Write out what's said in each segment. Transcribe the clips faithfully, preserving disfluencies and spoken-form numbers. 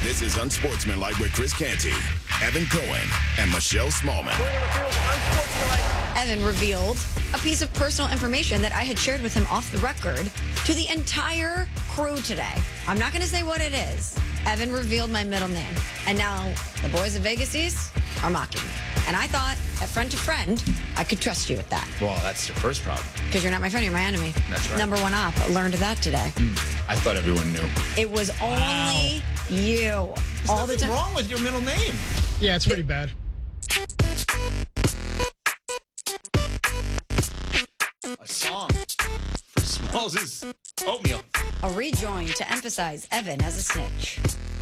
This is Unsportsmanlike with Chris Canty, Evan Cohen, and Michelle Smallman. Evan revealed a piece of personal information that I had shared with him off the record to the entire crew today. I'm not going to say what it is. Evan revealed my middle name. And now the boys at Vegas East are mocking me. And I thought, at friend to friend, I could trust you with that. Well, that's the first problem. Because you're not my friend, you're my enemy. That's right. Number one op. I learned that today. Mm, I thought everyone knew. It was only you. There's all the nothing time. wrong with your middle name. Yeah, it's pretty bad. A song for Smalls' oatmeal. A rejoin to emphasize Evan as a snitch.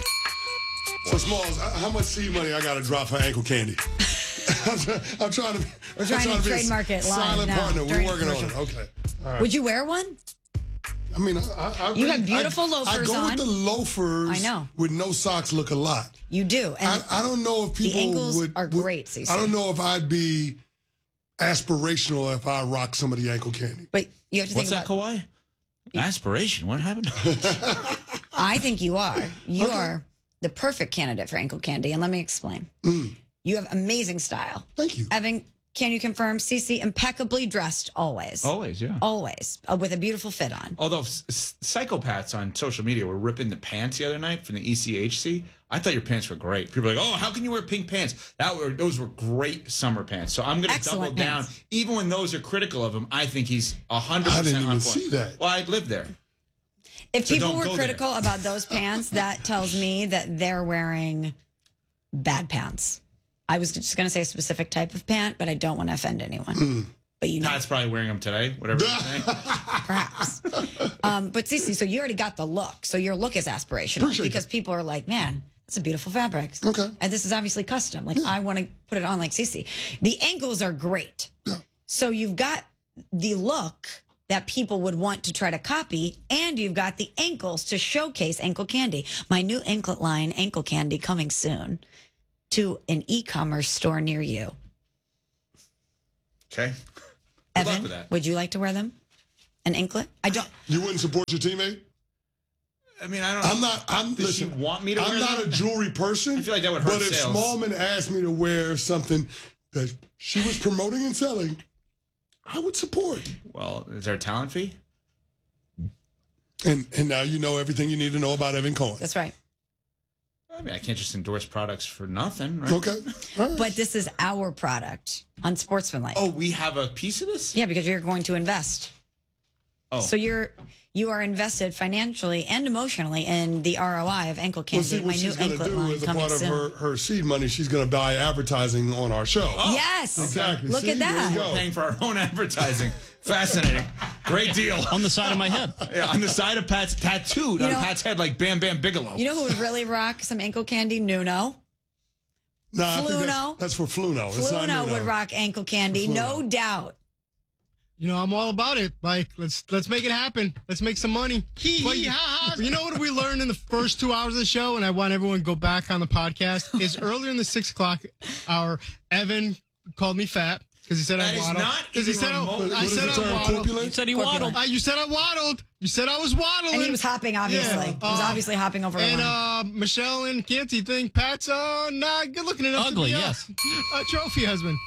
So, Smalls, how much seed money I got to drop for ankle candy? I'm, try, I'm trying to. We're I'm trying to be a trademark it live silent now, partner. We're during working on it. commercial. Okay. All right. Would you wear one? I mean, I, I, You I, have beautiful I, loafers I go on. with the loafers. I know. With no socks look a lot. You do. And I, I don't know if people ankles would, are would- great, Cece. I don't know if I'd be aspirational if I rock some of the ankle candy. but you have to think What's that, about Kawhi? Aspiration. What happened? I think you are. You Okay. are the perfect candidate for ankle candy. And let me explain. Mm, You have amazing style. thank you. Evan, can you confirm Cece impeccably dressed always? Always, yeah. Always. Uh, with a beautiful fit on. Although s- s- psychopaths on social media were ripping the pants the other night from the E C H C, I thought your pants were great. People were like, "Oh, how can you wear pink pants?" That were those were great summer pants. So I'm going to double Excellent down. pants. Even when those are critical of him, I think he's a hundred I percent didn't on even point. see that. Well, I lived there. If So people don't were go there. critical about those pants, that tells me that they're wearing bad pants. I was just going to say a specific type of pant, but I don't want to offend anyone. Hmm. But you know, Pat's probably wearing them today. Whatever you're saying. perhaps. um, but Cece, so you already got the look. So your look is aspirational Appreciate because that. people are like, man, it's a beautiful fabric. Okay. And this is obviously custom. Like, I want to put it on like Cece. The ankles are great. So you've got the look that people would want to try to copy, and you've got the ankles to showcase ankle candy. My new anklet line, Ankle Candy, coming soon to an e-commerce store near you. Okay. Good luck Evan, with that. would you like to wear them? An anklet? I don't. You wouldn't support your teammate? I mean, I don't. I'm not. I'm. Does listen, she want me to I'm wear not them? a jewelry person. I feel like that would hurt But if sales. Smallman asked me to wear something that she was promoting and selling, I would support. Well, is there a talent fee? And and now you know everything you need to know about Evan Cohen. That's right. I mean, I can't just endorse products for nothing, right? Okay. All right. But this is our product, unsportsmanlike. Oh, we have a piece of this? Yeah, because you're going to invest. Oh. So you're you are invested financially and emotionally in the R O I of Ankle Well, Candy, see, my what new she's going to anklet do line is a coming part of soon. her, her seed money, she's going to buy advertising on our show. Oh, Yes. Exactly. Look See, at there that. you go. Paying for our own advertising. Fascinating. Great deal. On the side of my head. Yeah, on the side of Pat's tattooed You on know- Pat's head like Bam Bam Bigelow. You know who would really rock some Ankle Candy? Nuno. Nah, I think Fluno. that's, that's for Fluno. It's not Fluno Nuno. would rock Ankle Candy, Fluno. no doubt. You know, I'm all about it. Like, let's let's make it happen. Let's make some money. But you, you know what we learned in the first two hours of the show, and I want everyone to go back on the podcast, is earlier in the six o'clock hour, Evan called me fat because he said That I is waddled. not 'Cause he even said I, remotely- What I is said the I term, waddled. corpulent? You said he Corpulent. waddled. Uh, you said I waddled. You said I was waddling. And he was hopping, obviously. Yeah, he was uh, obviously hopping over a And line. uh, Michelle and Canty think Pat's uh, not good looking enough Ugly, to be yes. a, a trophy husband.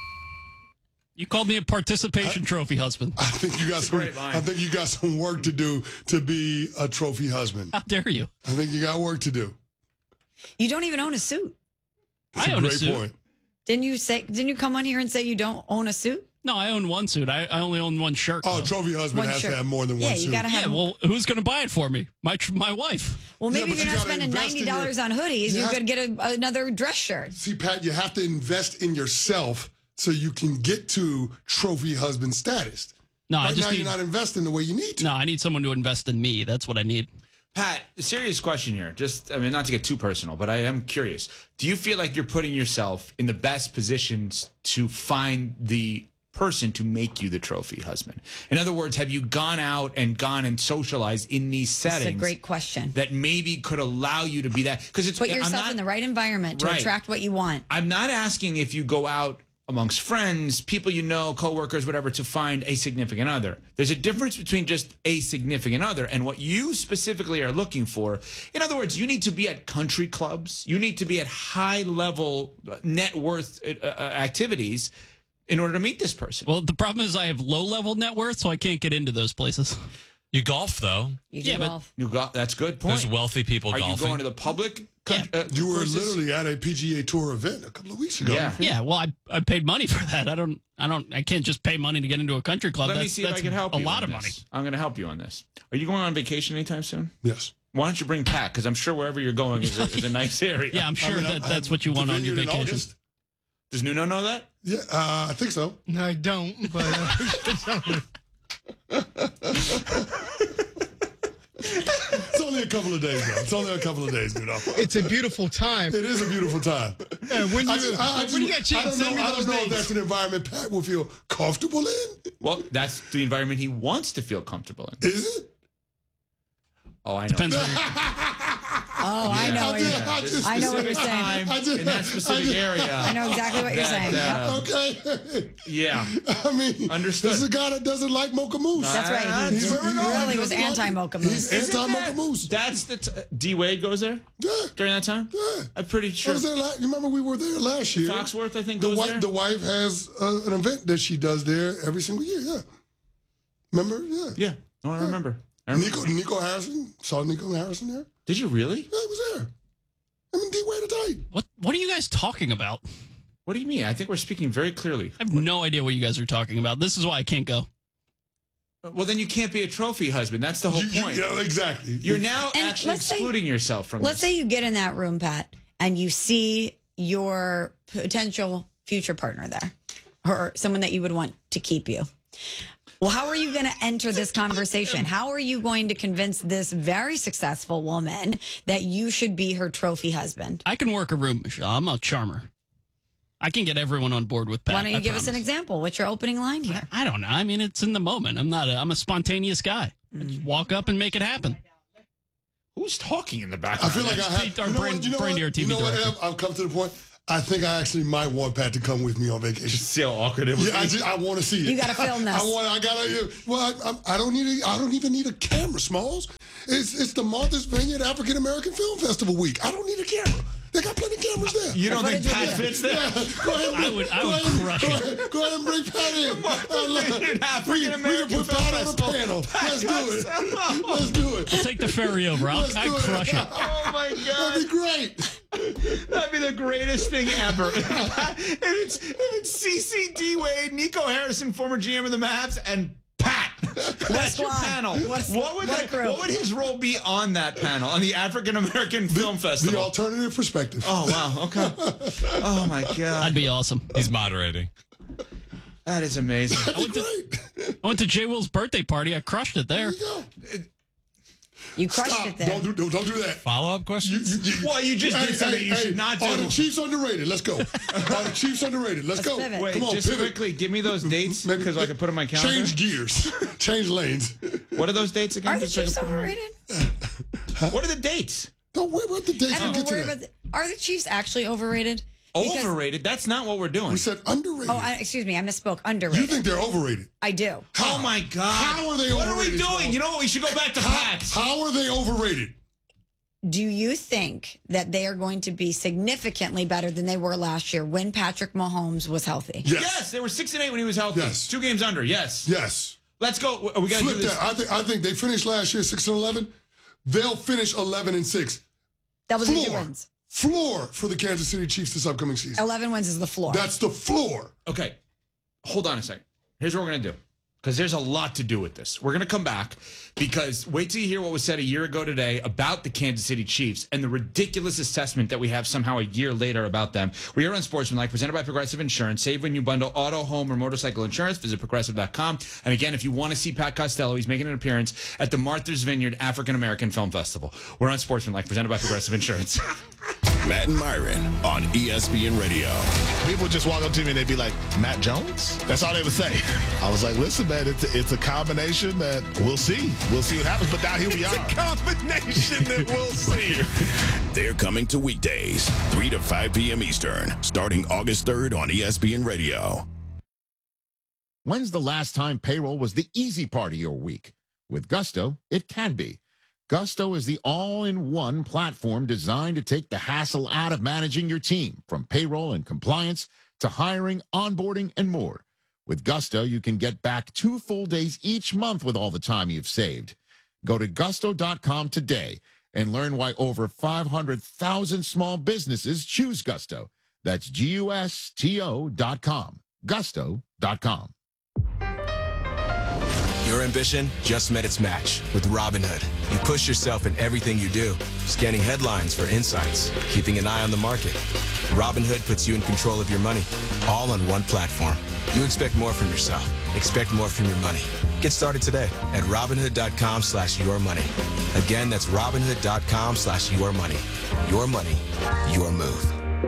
You called me a participation trophy husband. I think you got some. great line. I think you got some work to do to be a trophy husband. How dare you? I think you got work to do. You don't even own a suit. That's I a own a great suit. point. Didn't you say? Didn't you come on here and say you don't own a suit? No, I own one suit. I, I only own one shirt. Oh, though. trophy husband One has shirt. to have more than Yeah, one you suit. gotta have. Yeah, well, who's going to buy it for me? My tr- my wife. Well, maybe Yeah, but if you're you not gotta spending invest ninety in your- dollars on hoodies, You you have- could get a, another dress shirt. See, Pat, you have to invest in yourself so you can get to trophy husband status. No, I Right just now, need. you're not investing the way you need to. No, I need someone to invest in me. That's what I need. Pat, serious question here. Just, I mean, not to get too personal, but I am curious. Do you feel like you're putting yourself in the best positions to find the person to make you the trophy husband? In other words, have you gone out and gone and socialized in these settings? That's a great question. That maybe could allow you to be that? Because it's Put I'm yourself not, in the right environment to Right. attract what you want. I'm not asking if you go out amongst friends, people you know, coworkers, whatever, to find a significant other. There's a difference between just a significant other and what you specifically are looking for. In other words, you need to be at country clubs. You need to be at high-level net worth uh, activities in order to meet this person. Well, the problem is I have low-level net worth, so I can't get into those places. You golf, though. You do Yeah, but- golf. You got that's a good point. There's wealthy people Are golfing. you going to the public? Yeah. Uh, You were courses? literally at a P G A Tour event a couple of weeks ago. Yeah. Yeah, well, I I paid money for that. I don't I don't I can't just pay money to get into a country club. Let that's, me see if that's I can help a you. lot on of this. money. I'm going to help you on this. Are you going on vacation anytime soon? Yes. Why don't you bring Pat? Because I'm sure wherever you're going is a, is a nice area. Yeah, I'm sure I mean, that I- that's I- what you the want on your vineyard in vacation. August. Does Nuno know that? Yeah, uh, I think so. No, I don't. But uh, It's only a couple of days, though. It's only a couple of days, dude. it's a beautiful time. It is a beautiful time. Yeah, when you I just, I, I just, when you get a chance, I don't send know, me I those don't know if dates. that's an environment Pat will feel comfortable in. Well, that's the environment he wants to feel comfortable in. Is it? Oh, I know. Depends on Oh, I Yeah. know. I what you're- just- I just- I know what you're Specific saying. time I just- in that specific I just- area. I know exactly what you're That, saying. uh, Yep. Okay. Yeah. I mean, Understood. this is a guy that doesn't like Mocha Moose. That's right. He, Ah, he He's very- really he was doesn't like it. anti-Mocha He's Moose. Isn't anti-Mocha that- Moose. That's the t- D Wade goes there Yeah. during that time. Yeah. I'm pretty What sure. was that like? You remember we were there last year. Foxworth, I think, the goes wife, there. The wife has uh, an event that she does there every single year. Yeah. Remember? Yeah. Yeah. No, I remember. I remember. Nico, Nico Harrison. Saw Nico Harrison there. Did you really? Yeah, he was there. I mean, D Wade tight. what what are you guys talking about? What do you mean? I think we're speaking very clearly. I have no idea what you guys are talking about. This is why I can't go. Well, then you can't be a trophy husband. That's the whole You- you- point. yeah, exactly. You're now And actually let's say- excluding yourself from Let's this. say you get in that room, Pat, and you see your potential future partner there, or someone that you would want to keep you. Well, how are you going to enter this conversation? How are you going to convince this very successful woman that you should be her trophy husband? I can work a room, Michelle. I'm a charmer. I can get everyone on board with Pat. Why don't you I give us an promise. example? What's your opening line here? I don't know. I mean, it's in the moment. I'm not. A, I'm a spontaneous guy. I just walk up and make it happen. Who's talking in the I background? feel like I That's have. Pete, our you know brain- what, you know brain what? to our T V you know what, director. Ev? I've come to the point. I think I actually might want Pat to come with me on vacation. See how awkward it was. Yeah, I, just, I want to see it. You gotta film this. I want. I gotta. Well, I, I, I don't need. A, I don't even need a camera, Smalls. It's it's the Martha's Vineyard African American Film Festival week. I don't need a camera. They got plenty of cameras there. You don't What think did you Pat do? fits there? Yeah, go ahead. I would- I go would ahead, crush go it. Ahead, go ahead and bring Pat in. Martha's I love- Vineyard we, African we can American put Film Pat on a Festival. panel. Let's do it. Let's do it. Take the ferry over. I'll, Let's I do it. crush it. Oh my That'd god, be great. that'd be the greatest thing ever. if it's if it's C C D Wade, Nico Harrison, former G M of the Mavs, and Pat. That's your squad. panel. What a- What would what a that, crew. what would his role be on that panel on the African American Film The Festival? alternative perspective. Oh wow, okay. Oh my god, That'd be awesome. He's moderating. that is amazing. I went to, Great. I went to Jay Will's birthday party. I crushed it there. There you go. You crushed Stop. it there. Don't do, don't do that. Follow up questions? You- you- Well, you just did something you should not do. Are the Chiefs underrated? Let's go. Are the Chiefs underrated? Let's, Let's go. pivot. Wait, Come on, just pivot. quickly, give me those dates Maybe- because I can put them on my calendar. Change gears. Change lanes. What are those dates again? Are the Just so I can Chiefs put 'em on- overrated? What are the dates? Don't worry about the dates. I We'll don't get to worry that. about. The, are the Chiefs actually overrated? Because- Overrated? That's not what we're doing. We said underrated. Oh, I, excuse me, I misspoke. you Underrated. think they're overrated? I do. Oh my God! How are they What are we overrated, doing? Charles? You know what? We should go back to Pats. How are they overrated? Do you think that they are going to be significantly better than they were last year when Patrick Mahomes was healthy? Yes. Yes, they were six and eight when he was healthy. Yes. Two games under. Yes. Yes. Let's go. We got to do Flip this. that. I think I think they finished last year six and eleven. They'll finish eleven and six. That was the two Floor. wins. Floor for the Kansas City Chiefs this upcoming season. eleven wins is the floor. That's the floor. Okay, hold on a second. Here's what we're gonna do, because there's a lot to do with this. We're gonna come back because wait till you hear what was said a year ago today about the Kansas City Chiefs and the ridiculous assessment that we have somehow a year later about them. We are on Sportsmanlike, presented by Progressive Insurance. Save when you bundle auto, home, or motorcycle insurance. Visit progressive dot com. And again, if you want to see Pat Costello, he's making an appearance at the Martha's Vineyard African American Film Festival. We're on Sportsmanlike, presented by Progressive Insurance. Matt and Myron on E S P N Radio. People would just walk up to me and they'd be like, Matt Jones? That's all they would say. I was like, listen, man, it's a, it's a combination that we'll see. We'll see what happens. But now here we are. Combination that we'll see. They're coming to weekdays, three to five p.m. Eastern, starting August third on E S P N Radio. When's the last time payroll was the easy part of your week? With Gusto, it can be. Gusto is the all-in-one platform designed to take the hassle out of managing your team, from payroll and compliance to hiring, onboarding, and more. With Gusto, you can get back two full days each month with all the time you've saved. Go to gusto dot com today and learn why over five hundred thousand small businesses choose Gusto. That's G U S T O dot com. gusto dot com. Your ambition just met its match with Robinhood. You push yourself in everything you do, scanning headlines for insights, keeping an eye on the market. Robinhood puts you in control of your money, all on one platform. You expect more from yourself. Expect more from your money. Get started today at Robinhood dot com slash your money. Again, that's Robinhood dot com slash your money. Your money, your move.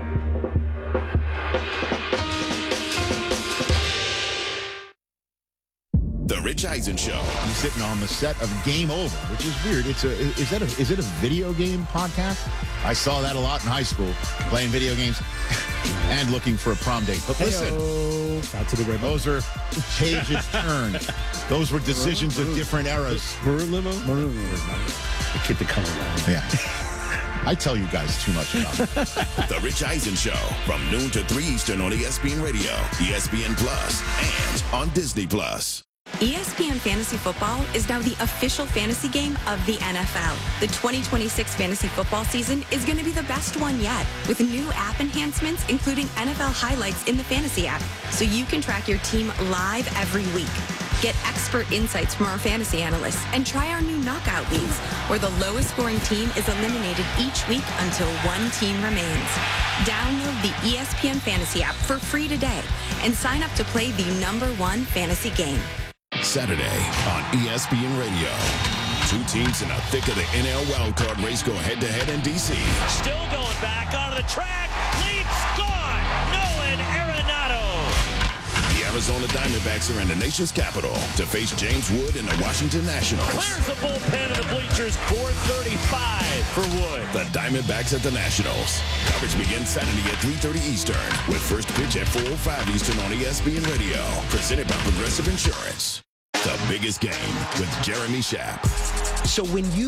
The Rich Eisen Show. He's sitting on the set of Game Over, which is weird. It's a is that a is it a video game podcast? I saw that a lot in high school, playing video games and looking for a prom date. But listen, Out to the red those are pages turned. Those were decisions of different eras. Maroon limo? Maroon limo. The kid the color line. Yeah. I tell you guys too much about it. The Rich Eisen Show from noon to three Eastern on E S P N Radio, E S P N Plus, and on Disney Plus. E S P N Fantasy Football is now the official fantasy game of the N F L. The twenty twenty-six fantasy football season is going to be the best one yet, with new app enhancements, including N F L highlights in the fantasy app, so you can track your team live every week. Get expert insights from our fantasy analysts and try our new knockout leagues, where the lowest scoring team is eliminated each week until one team remains. Download the E S P N Fantasy app for free today and sign up to play the number one fantasy game. Saturday on E S P N Radio. Two teams in the thick of the N L wildcard race go head-to-head in D C. Still going back onto the track. Leaps gone. Nolan Arenado. The Arizona Diamondbacks are in the nation's capital to face James Wood and the Washington Nationals. Clears the bullpen of the bleachers. four thirty-five for Wood. The Diamondbacks at the Nationals. Coverage begins Saturday at three thirty Eastern with first pitch at four oh five Eastern on E S P N Radio. Presented by Progressive Insurance. The biggest game with Jeremy Schaap. So when you